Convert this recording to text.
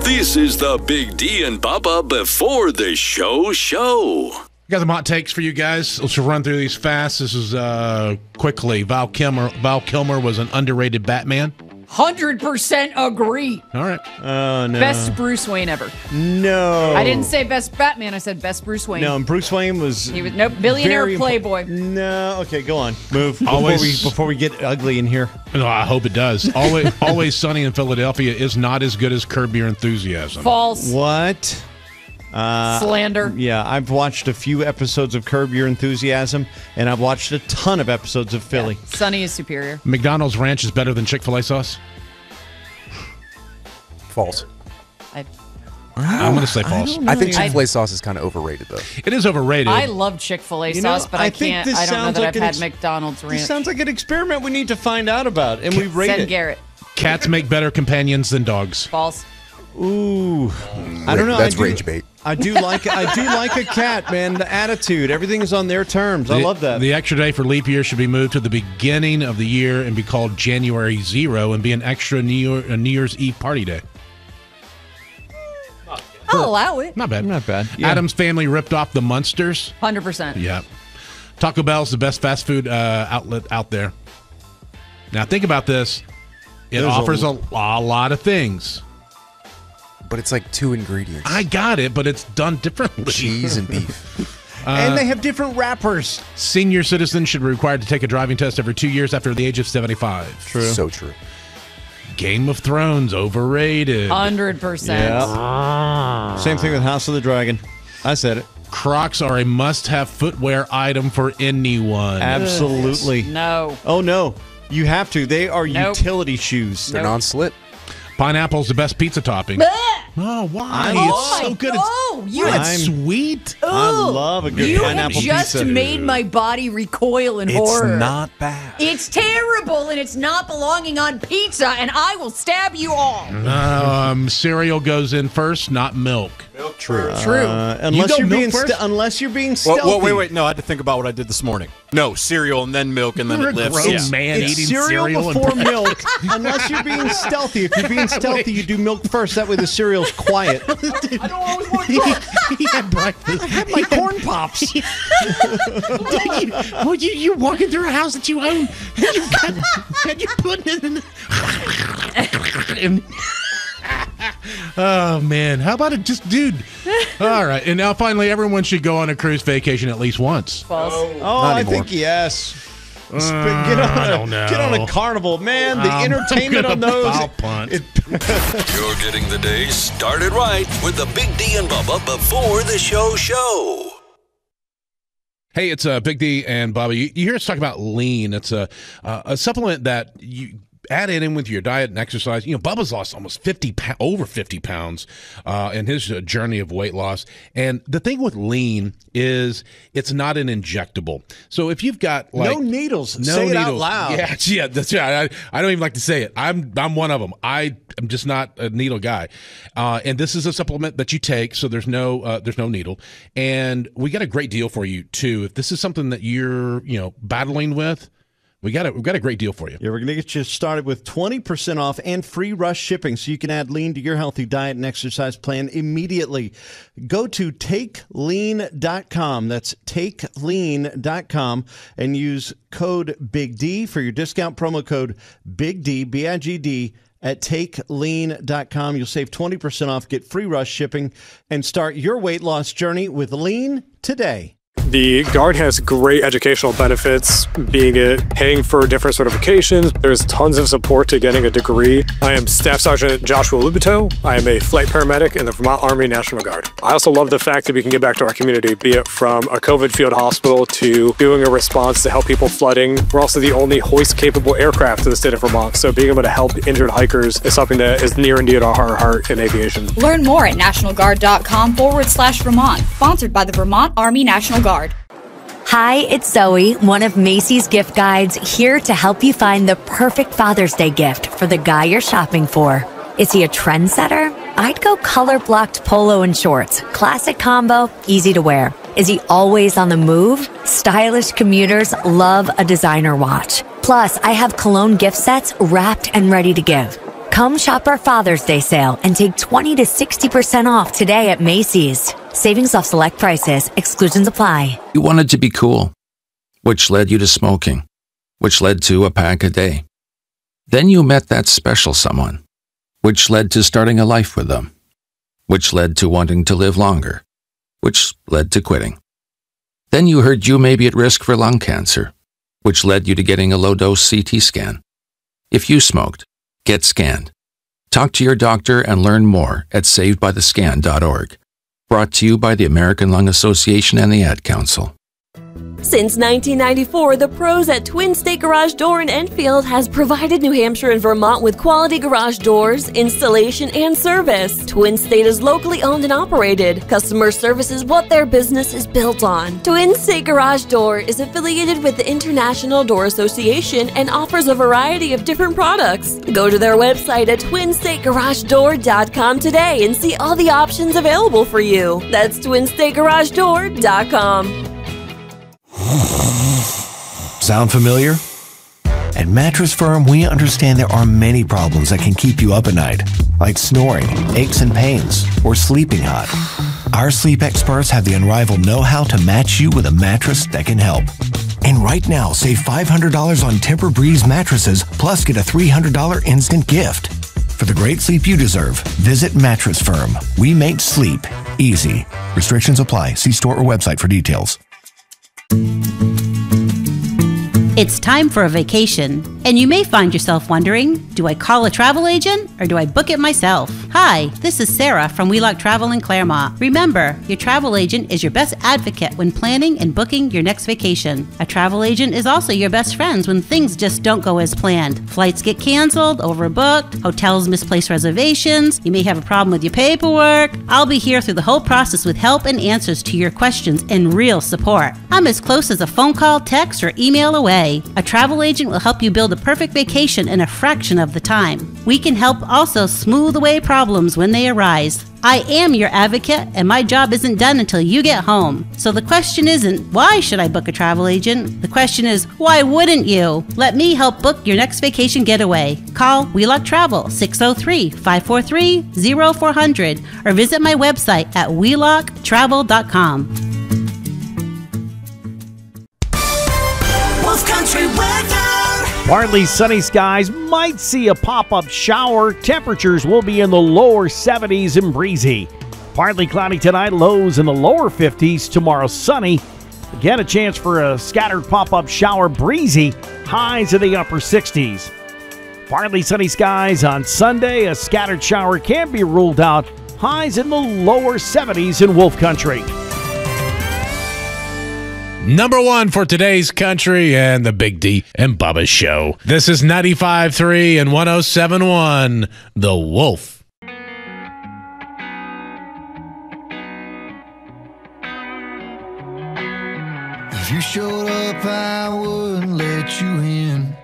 This is the Big D and Bubba Before the Show. Got some hot takes for you guys. Let's run through these fast. This is quickly. Val Kilmer was an underrated Batman. 100% agree. All right. Oh, no. Best Bruce Wayne ever. No. I didn't say best Batman. I said best Bruce Wayne. No, and Bruce Wayne was... He was billionaire playboy. No. Okay, go on. Move. Always, before we get ugly in here. No, I hope it does. Always Sunny in Philadelphia is not as good as Curb Your Enthusiasm. False. What? Slander. Yeah, I've watched a few episodes of Curb Your Enthusiasm, and I've watched a ton of episodes of Philly. Yeah. Sunny is superior. McDonald's ranch is better than Chick-fil-A sauce? False. I'm going to say false. I think Chick-fil-A sauce is kind of overrated, though. It is overrated. I love Chick-fil-A sauce, but I don't know that I've had McDonald's ranch. This sounds like an experiment we need to find out about, and we rate Send it. Garrett. Cats make better companions than dogs. False. Ooh, I don't know. That's rage bait. I do like a cat, man. The attitude, everything is on their terms. I love that. The extra day for leap year should be moved to the beginning of the year and be called January 0 and be an extra New Year's Eve party day. I'll allow it. Not bad. Not bad. Yeah. Adam's family ripped off the Munsters. 100%. Yeah. Taco Bell's the best fast food outlet out there. Now think about this. It offers a lot of things. But it's like 2 ingredients. I got it, but it's done differently. Cheese and beef. And they have different wrappers. Senior citizens should be required to take a driving test every 2 years after the age of 75. True. So true. Game of Thrones, overrated. 100%. Yeah. Same thing with House of the Dragon. I said it. Crocs are a must-have footwear item for anyone. Absolutely. No. Oh, no. You have to. They are utility shoes. They're non-slip. Pineapple's the best pizza topping. Oh, why? It's so good. It's sweet. I love a good pineapple You just pizza. made my body recoil in horror. It's not bad. It's terrible, and it's not belonging on pizza, and I will stab you all. Cereal goes in first, not milk. True. Unless you're being stealthy. Wait. No, I had to think about what I did this morning. No, cereal and then milk and then You're it a lifts. grown man It's eating cereal before milk, unless you're being stealthy. If you're being stealthy, you do milk first. That way the cereal's quiet. I don't always want to He had breakfast. I had my corn pops. You're walking through a house that you own, and you're putting it in. Oh, man. How about it just, dude? All right. And now, finally, everyone should go on a cruise vacation at least once. False. Oh, I think yes. I don't know. Get on a Carnival, man. The entertainment on those. You're getting the day started right with the Big D and Bubba Before the Show. Hey, it's Big D and Bubba. You hear us talk about lean. It's a supplement that you add it in with your diet and exercise. You know, Bubba's lost almost over 50 pounds in his journey of weight loss. And the thing with lean is it's not an injectable. So if you've got like no needles, say it out loud. Yeah, that's right. I don't even like to say it. I'm one of them. I am just not a needle guy. And this is a supplement that you take, so there's no needle. And we got a great deal for you too. If this is something that you're battling with, we've got a great deal for you. Yeah, we're going to get you started with 20% off and free rush shipping so you can add lean to your healthy diet and exercise plan immediately. Go to takelean.com. That's takelean.com and use code BIGD for your discount promo code BIGD, B-I-G-D, at takelean.com. You'll save 20% off, get free rush shipping, and start your weight loss journey with Lean today. The Guard has great educational benefits, being it paying for different certifications. There's tons of support to getting a degree. I am Staff Sergeant Joshua Lubito. I am a flight paramedic in the Vermont Army National Guard. I also love the fact that we can give back to our community, be it from a COVID field hospital to doing a response to help people flooding. We're also the only hoist-capable aircraft in the state of Vermont, so being able to help injured hikers is something that is near and dear to our heart in aviation. Learn more at nationalguard.com/Vermont, sponsored by the Vermont Army National Guard. Hi, it's Zoe, one of Macy's gift guides, here to help you find the perfect Father's Day gift for the guy you're shopping for. Is he a trendsetter? I'd go color-blocked polo and shorts. Classic combo, easy to wear. Is he always on the move? Stylish commuters love a designer watch. Plus, I have cologne gift sets wrapped and ready to give. Come shop our Father's Day sale and take 20 to 60% off today at Macy's. Savings off select prices. Exclusions apply. You wanted to be cool, which led you to smoking, which led to a pack a day. Then you met that special someone, which led to starting a life with them, which led to wanting to live longer, which led to quitting. Then you heard you may be at risk for lung cancer, which led you to getting a low-dose CT scan. If you smoked, get scanned. Talk to your doctor and learn more at savedbythescan.org. Brought to you by the American Lung Association and the Ad Council. Since 1994, the pros at Twin State Garage Door in Enfield has provided New Hampshire and Vermont with quality garage doors, installation, and service. Twin State is locally owned and operated. Customer service is what their business is built on. Twin State Garage Door is affiliated with the International Door Association and offers a variety of different products. Go to their website at twinstategaragedoor.com today and see all the options available for you. That's twinstategaragedoor.com. Sound familiar? At Mattress Firm, we understand there are many problems that can keep you up at night, like snoring, aches and pains, or sleeping hot. Our sleep experts have the unrivaled know-how to match you with a mattress that can help. And right now, save $500 on Tempur-Breeze mattresses, plus get a $300 instant gift. For the great sleep you deserve, visit Mattress Firm. We make sleep easy. Restrictions apply. See store or website for details. It's time for a vacation, and you may find yourself wondering, do I call a travel agent or do I book it myself? Hi, this is Sarah from Wheelock Travel in Claremont. Remember, your travel agent is your best advocate when planning and booking your next vacation. A travel agent is also your best friend when things just don't go as planned. Flights get canceled, overbooked, hotels misplace reservations, you may have a problem with your paperwork. I'll be here through the whole process with help and answers to your questions and real support. I'm as close as a phone call, text, or email away. A travel agent will help you build a perfect vacation in a fraction of the time. We can help also smooth away problems when they arise. I am your advocate, and my job isn't done until you get home. So the question isn't, why should I book a travel agent? The question is, why wouldn't you? Let me help book your next vacation getaway. Call Wheelock Travel 603-543-0400 or visit my website at wheelocktravel.com. Country weather. Partly sunny skies, might see a pop-up shower. Temperatures will be in the lower 70s and breezy. Partly cloudy tonight, lows in the lower 50s. Tomorrow sunny. Again, a chance for a scattered pop-up shower, breezy. Highs in the upper 60s. Partly sunny skies on Sunday. A scattered shower can be ruled out. Highs in the lower 70s in Wolf Country. Number one for today's country and the Big D and Bubba Show. This is 95.3 and 107.1, The Wolf. If you showed up, I wouldn't let you in.